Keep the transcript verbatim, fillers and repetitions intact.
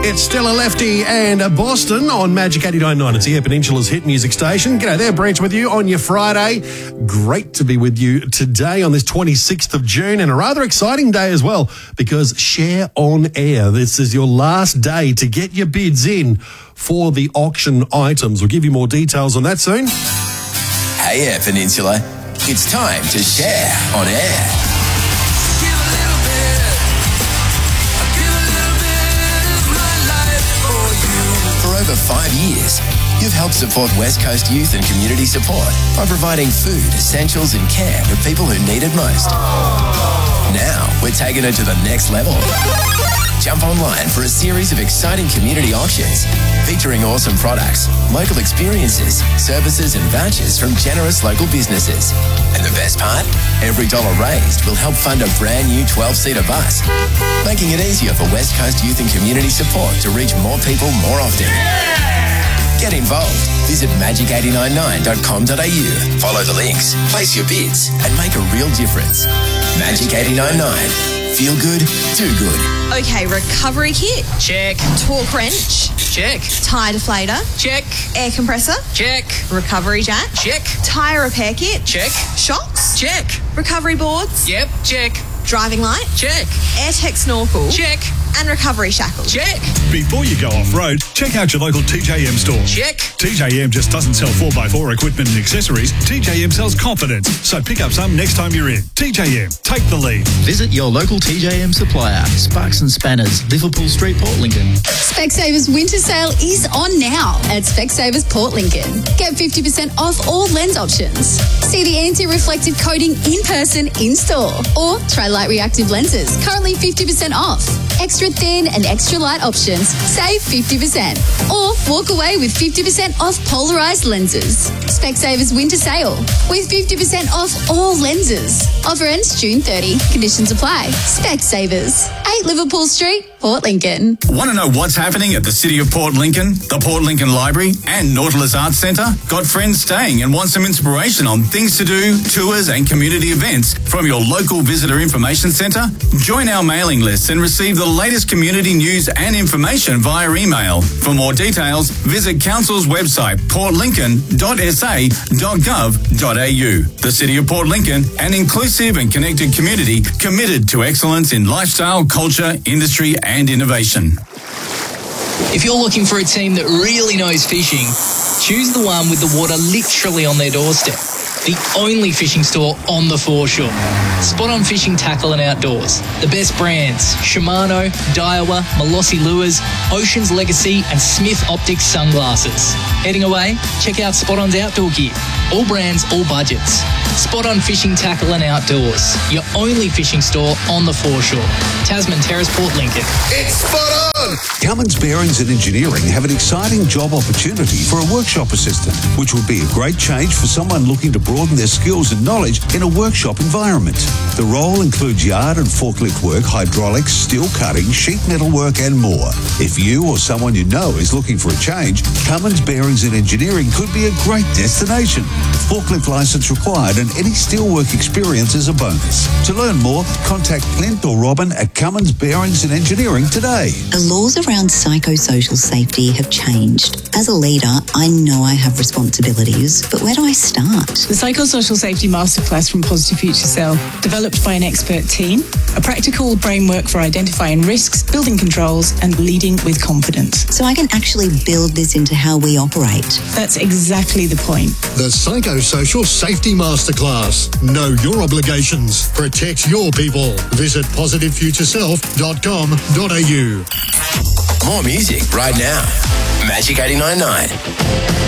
It's Stella Lefty and Boston on Magic eighty-nine point nine. It's the Air Peninsula's hit music station. G'day there, Branch with you on your Friday. Great to be with you today on this twenty-sixth of June, and a rather exciting day as well because Share on Air. This is your last day to get your bids in for the auction items. We'll give you more details on that soon. Hey Air Peninsula, it's time to share on air. For over five years, you've helped support West Coast youth and community support by providing food, essentials and care to people who need it most. Now, we're taking it to the next level. Jump online for a series of exciting community auctions featuring awesome products, local experiences, services and vouchers from generous local businesses. And the best part? Every dollar raised will help fund a brand new twelve-seater bus, making it easier for West Coast youth and community support to reach more people more often. Get involved. Visit magic eight nine nine dot com dot a u. Follow the links, place your bids, and make a real difference. Magic eight nine nine. Feel good, do good. Okay, recovery kit. Check. Torque wrench. Check. Tyre deflator. Check. Air compressor. Check. Recovery jack. Check. Tyre repair kit. Check. Shocks. Check. Recovery boards. Yep, check. Driving light. Check. AirTech snorkel. Check. And recovery shackles. Check. Before you go off-road, check out your local T J M store. Check. T J M just doesn't sell four by four equipment and accessories. T J M sells confidence. So pick up some next time you're in. T J M, take the lead. Visit your local T J M supplier. Sparks and Spanners, Liverpool Street, Port Lincoln. Specsavers winter sale is on now at Specsavers Port Lincoln. Get fifty percent off all lens options. See the anti-reflective coating in person in store. Or try light reactive lenses, currently fifty percent off. Extra thin and extra light options, save fifty percent. Or walk away with fifty percent off polarized lenses. Specsavers winter sale with fifty percent off all lenses. Offer ends June thirtieth. Conditions apply. Specsavers, eight Liverpool Street, Port Lincoln. Want to know what's happening at the City of Port Lincoln, the Port Lincoln Library and Nautilus Arts Centre? Got friends staying and want some inspiration on things to do, tours and community events from your local visitor information centre? Join our mailing lists and receive the latest community news and information via email. For more details, visit Council's website port lincoln dot s a dot gov dot a u. The City of Port Lincoln, an inclusive and connected community committed to excellence in lifestyle, culture, industry and innovation. If you're looking for a team that really knows fishing, choose the one with the water literally on their doorstep. The only fishing store on the foreshore. Spot On Fishing Tackle and Outdoors. The best brands: Shimano, Daiwa, Molossi Lures, Ocean's Legacy and Smith Optics Sunglasses. Heading away? Check out Spot On's outdoor gear. All brands, all budgets. Spot On Fishing Tackle and Outdoors. Your only fishing store on the foreshore. Tasman Terrace, Port Lincoln. It's Spot On! Cummins Bearings and Engineering have an exciting job opportunity for a workshop assistant, which would be a great change for someone looking to broaden their skills and knowledge in a workshop environment. The role includes yard and forklift work, hydraulics, steel cutting, sheet metal work and more. If you or someone you know is looking for a change, Cummins Bearings and Engineering could be a great destination. Forklift license required and any steelwork experience is a bonus. To learn more, contact Clint or Robin at Cummins Bearings and Engineering today. The laws around psychosocial safety have changed. As a leader, I know I have responsibilities, but where do I start? The Psychosocial Safety Masterclass from Positive Future Cell, developed by an expert team, a practical framework for identifying risks, building controls, and leading with confidence. So I can actually build this into how we operate. That's exactly the point. The Psychosocial Safety Masterclass. Know your obligations. Protect your people. Visit positive future self dot com dot a u. More music right now. Magic eighty-nine point nine.